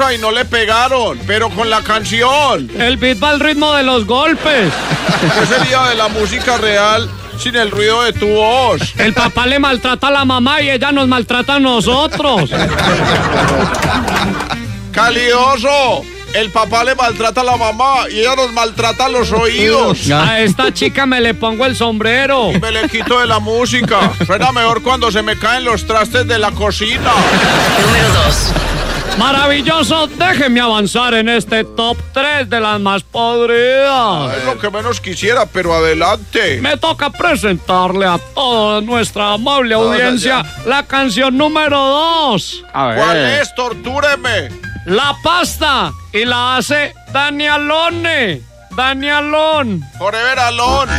cosa y no le pegaron, pero con la canción. El beat va al ritmo de los golpes. ¿Qué sería de la música real sin el ruido de tu voz? El papá le maltrata a la mamá y ella nos maltrata a nosotros. Calidoso, el papá le maltrata a la mamá y ella nos maltrata los oídos. A esta chica me le pongo el sombrero. Y me le quito de la música. Suena mejor cuando se me caen los trastes de la cocina. Número 2. Maravilloso, déjeme avanzar en este top 3 de las más podridas. Es lo que menos quisiera, pero adelante. Me toca presentarle a toda nuestra amable audiencia la canción número 2. ¿Cuál es? Tortúreme. La pasta. Y la hace Dani Alone. Dani Alone. Forever Alone.